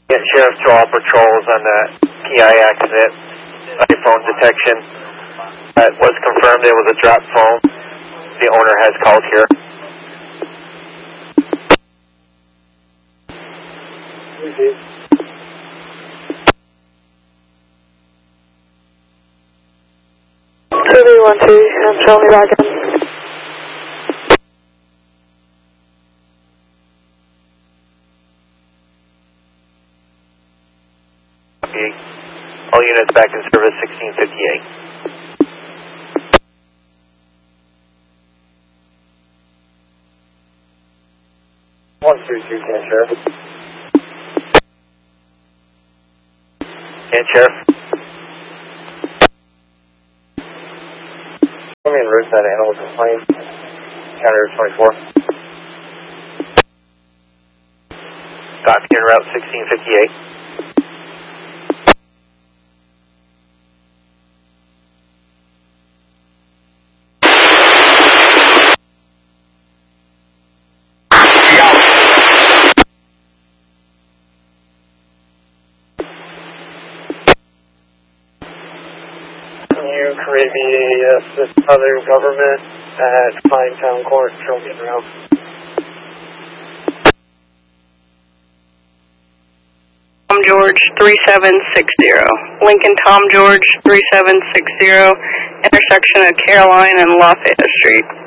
Get Sheriff to all patrols on the PI accident, iPhone detection. That was confirmed it was a drop phone. The owner has called here. CV12, and show me back in. All units back in service 1658. One three two, can Sheriff. Can Sheriff. Come in route that animal complaint. County Route 24. Copy in route 1658. Create me the Southern Government at Pinetown Court, Trophy Route. Tom George 3760. Lincoln Tom George 3760. Intersection of Caroline and Lafayette Street.